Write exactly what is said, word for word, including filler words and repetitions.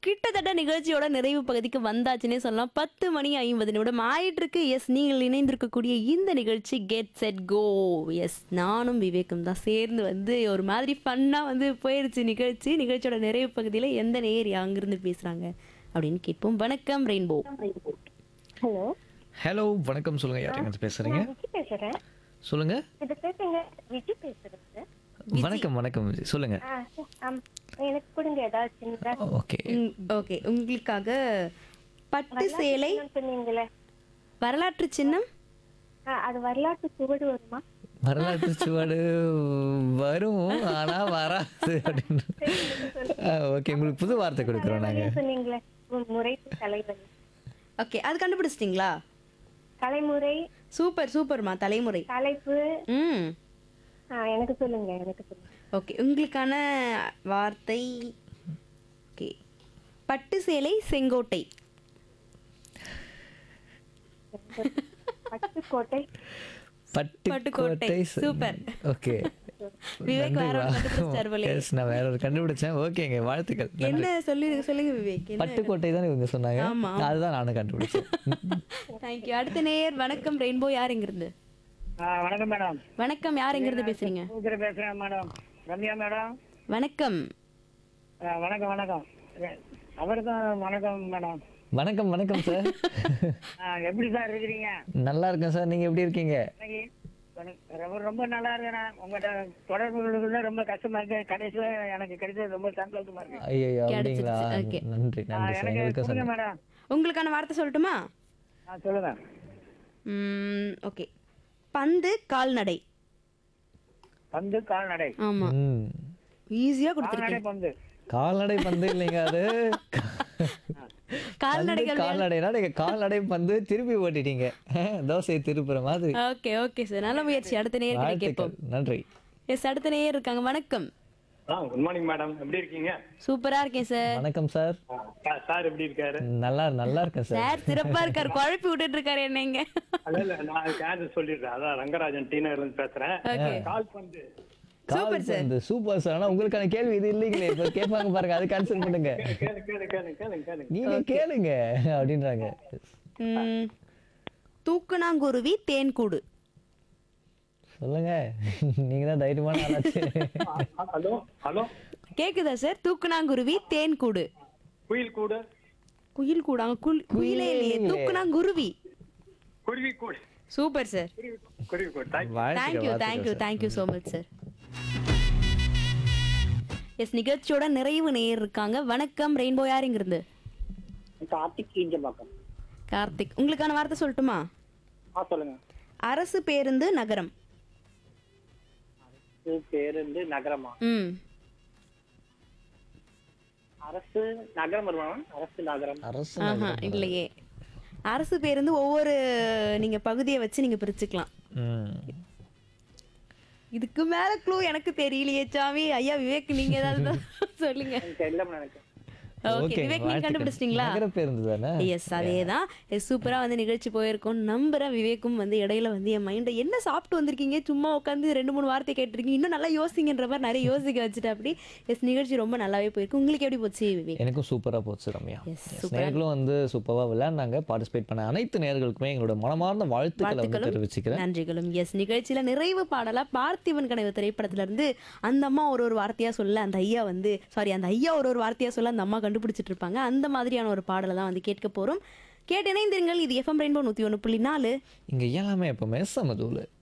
கிட்டத்தட்ட நிகழ்ச்சியோட நிறைவு பகுதிக்கு வந்தாச்சுன்னே சொல்லலாம். பத்து மணி ஐம்பது நிமிடம் ஆயிட்டு இருக்கு. எஸ், நீங்கள் இணைந்திருக்கக்கூடிய இந்த நிகழ்ச்சி கெட் செட் கோ. எஸ், நானும் விவேக்கும் தான் சேர்ந்து வந்து ஒரு மாதிரி ஃபன்னா வந்து போயிருச்சு நிகழ்ச்சி. நிகழ்ச்சியோட நிறைவு பகுதியில் எந்த நேர் அங்கிருந்து பேசுறாங்க அப்படின்னு கேட்போம். வணக்கம் ரெயின்போ. ஹலோ ஹலோ வணக்கம். சொல்லுங்க, யாருங்க பேசுறீங்க? நான் விஜி பேசுறேன். சொல்லுங்க. இது பேசுங்க, விஜி பேசுறேன் சார். வணக்கம் வணக்கம் விஜய். சொல்லுங்க. ஆ, ஆம். எனக்கு கொடுங்க ஏதாவது சின்னதா. ஓகே ஓகே, உங்களுக்காக பட்டு சேலை வரலாற்று சொன்னீங்களே, வரலாற்று சின்னம். ஆ, அது வரலாற்று சுவடு வருமா? வரலாற்று சுவடு வரும், ஆனா வராது அப்படின்னு. ஓகே, உங்களுக்கு புது வார்த்தை கொடுக்குறோம் நாங்க. சொன்னீங்களே, உம், முறை தலைவலி. ஓகே, அது கண்டுபிடிச்சிட்டிங்களா? தலைமுறை சூப்பர் சூப்பர்மா. தலைமுறை. தலைப்பு. ம் ஆ, எனக்கு சொல்லுங்க, எனக்கு சொல்லுங்க. ஓகே, உங்களுக்கான வார்த்தை ஓகே பட்டு சேலை செங்கோட்டை. பட்டுக்கோட்டை. பட்டுக்கோட்டை. பட்டுக்கோட்டை. சூப்பர். ஓகே, விவேக் வேற ஒரு கண்டுபிடிச்சாரு போலயே. எஸ், நான் வேற ஒரு கண்டுபிடிச்சேன். ஓகேங்க, வாழ்த்துக்கள். நன்றி. என்ன சொல்லி சொல்லுங்க விவேக். என்ன? பட்டுக்கோட்டை தான் இவங்க சொன்னாங்க. ஆமா. அதுதான் நானும் கண்டுபிடிச்சேன். தேங்க்யூ. அடுத்த நேயர். வணக்கம் ரெயின்போ. யார் எங்கிருந்து? ஆ, வணக்கம் மேடம். வணக்கம், யார் எங்கிருந்து பேசுறீங்க? பூஜரை பேசுறேன் மேடம். ரம்யா மேடம். வணக்கம். ஆ, வணக்கம் வணக்கம். அவருக்கும் வணக்கம் மேடம். வணக்கம் வணக்கம் சார். ஆ, எப்படி சார் இருக்கிறீங்க? நல்லா இருக்கேன் சார், நீங்க எப்படி இருக்கீங்க? இன்னைக்கு ரொம்ப ரொம்ப நல்லா இருக்கேன். உங்கள்கிட்ட தொடர்பு கொள்வதுல ரொம்ப கஷ்டமா இருக்கு. கடைசியில எனக்கு கிடைச்சது ரொம்ப சந்தோஷமா இருக்கு. ஐயோ, அப்படிங்களா? கிடைச்சிருச்சு. Okay. நன்றி ஆ, நன்றி சார். எனக்கு எங்களுக்கும் சொல்லுங்க சந்தோஷம். மேடம். உங்களுக்கான வார்த்தை சொல்லட்டுமா? ஆ, சொல்லுங்க. ம் ஓகே பந்து கால்நடை. பந்து கால்நடை. ஆமா, ம். ஈஸியா கால்நடை கொடுத்துருக்கேன். பந்து. கால்நடை பந்து இல்லைங்க அது. கால்நடைகள். கால்நடைனா நீங்க கால்நடை பந்து திருப்பி ஓட்டிட்டீங்க. தோசையை திருப்புற மாதிரி. ஓகே ஓகே சார், நல்ல முயற்சி. அடுத்த நேயர் கிட்ட கேட்போம். வாழ்த்துக்கள். நன்றி. எஸ், அடுத்த நேயர் இருக்காங்க. வணக்கம். குட் மார்னிங் மேடம், எப்படி இருக்கீங்க? சூப்பரா இருக்கேன் சார். வணக்கம் சார். சா- சார் எப்படி இருக்காரு? நல்லா நல்லா இருக்கேன் சார். சார் சிறப்பா இருக்காரு. குழப்பி விட்டுட்டு இருக்காரு என்னங்க. இல்ல இல்ல, நான் கேன்சல் சொல்லிடுறேன். அதான் ரங்கராஜன் டி நகர்ல இருந்து பேசுறேன். Okay. கால் பந்து. Super sir. கால் சூப்பர் சார். ஆனா உங்களுக்கான கேள்வி இது இல்லைங்களே. இப்ப கேட்பாங்க பாருங்க, அது கேன்சல் பண்ணுங்க. கேளு கேளு கேளு கேளு கேளு. நீங்க கேளுங்க அப்படின்றாங்க. ம், தூக்குனாங்குருவி தேன்கூடு. சொல்லுங்க, நீங்க தான் தைரியமான ஆளாச்சு. ஹலோ ஹலோ, கேக்குதா சார்? தூக்குனாங்குருவி தேன்கூடு. குயில் கூட. குயில் கூடாங்க. குயில் குயிலே இல்லையே, குயிலே. தூக்குனாங்குருவி. குருவி கூட. Super sir. குருவி கூட. Thank you. Thank you thank you thank you so much sir. S, நிகழ்ச்சியோட நிறைவு நேயர் இருக்காங்க. வணக்கம் ரெயின்போ. யார் இங்கிருந்து? கார்த்திக் கீஞ்சம்பாக்கம். கார்த்திக். உங்களுக்கான வார்த்தை சொல்லட்டுமா? ஆ, சொல்லுங்க. அரசு பேருந்து நகரம். இது பேருந்து நகரமா? ம் அரசு நகரம் வருமா? அரசு நகரம். அரசு ஆஹா இல்லையே. அரசு பேருந்து ஒவ்வொரு நீங்க பகுதியை வச்சு நீங்க பிரிச்சுக்கலாம். ம். இதுக்கு மேல க்ளூ எனக்கு தெரியலையே சாமி. ஐயா விவேக், நீங்க ஏதாவது சொல்லுங்க. தெரியல எனக்கு. ஓகே, Okay, விவேக் நீங்க வாழ்த்துக்கள். கண்டுபிடிச்சிட்டீங்களா? நகர பேருந்து தானே? எஸ், அதேதான். சூப்பரா வந்து நிகழ்ச்சி போயிருக்கோம் நம்புறேன். விவேக்கும் வந்து இடையில வந்து என் மைண்டை என்ன சாப்பிட்டு வந்திருக்கீங்க, சும்மா உட்காந்து ரெண்டு மூணு வார்த்தை கேட்டிருக்கீங்க, இன்னும் நல்லா யோசிங்கன்ற மாதிரி நிறைய யோசிக்க வச்சுட்டு அப்படி. எஸ், நிகழ்ச்சி ரொம்ப நல்லாவே போயிருக்கு. உங்களுக்கு எப்படி போச்சு விவேக்? எனக்கும் சூப்பரா போச்சு ரம்யா. Yes, Yes, சூப்பரா. நேயர்களும் வந்து சூப்பரா விளையாண்டாங்க. பார்ட்டிசிபேட் பண்ண அனைத்து நேயர்களுக்குமே எங்களோட மனமார்ந்த வாழ்த்துக்களை வந்து வாழ்த்துக்களும் தெரிவிச்சுக்கிறேன். நன்றிகளும். எஸ், நிகழ்ச்சியில நிறைவு பாடலா பார்த்திபன் கனவு திரைப்படத்துல இருந்து அந்த அம்மா ஒரு ஒரு வார்த்தையா சொல்ல அந்த ஐயா வந்து சாரி அந்த ஐயா ஒரு ஒரு வார்த்தையா சொல்ல அந்த அம்மா கண்டுபிடிச்சிட்டு இருப்பாங்க. அந்த மாதிரியான ஒரு பாடலை தான் வந்து கேட்க போறோம். கேட்டு இணைந்திருங்கள். இது எஃப்எம் ரெயின்போ நூத்தி ஒன்று புள்ளி நாலு. இங்க எல்லாமே எப்பவுமே சமதூளு.